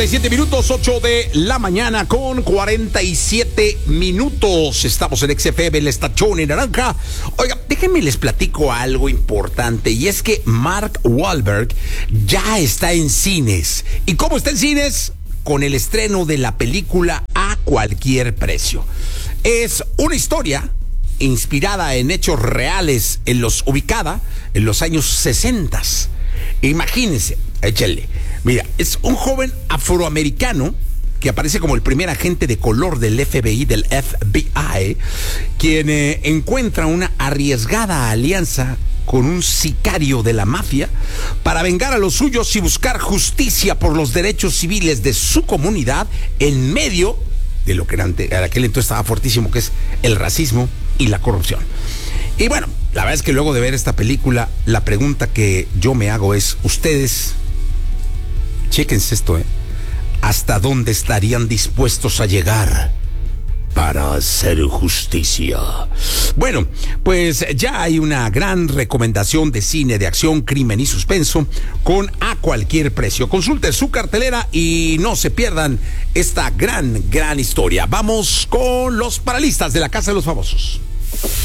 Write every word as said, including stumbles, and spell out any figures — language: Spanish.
siete minutos, ocho de la mañana con cuarenta y siete minutos. Estamos en X F M, el estación en naranja. Oiga, déjenme les platico algo importante, y es que Mark Wahlberg ya está en cines. ¿Y cómo está en cines? Con el estreno de la película A Cualquier Precio. Es una historia inspirada en hechos reales, en los ubicada en los años sesenta. Imagínense, échale. Mira, es un joven afroamericano que aparece como el primer agente de color del F B I, del F B I, quien eh, encuentra una arriesgada alianza con un sicario de la mafia para vengar a los suyos y buscar justicia por los derechos civiles de su comunidad en medio de lo que en aquel entonces estaba fortísimo, que es el racismo y la corrupción. Y bueno, la verdad es que luego de ver esta película, la pregunta que yo me hago es, ustedes, chéquense esto, ¿eh? ¿Hasta dónde estarían dispuestos a llegar para hacer justicia? Bueno, pues ya hay una gran recomendación de cine de acción, crimen y suspenso con A Cualquier Precio. Consulte su cartelera y no se pierdan esta gran, gran historia. Vamos con los panelistas de la Casa de los Famosos.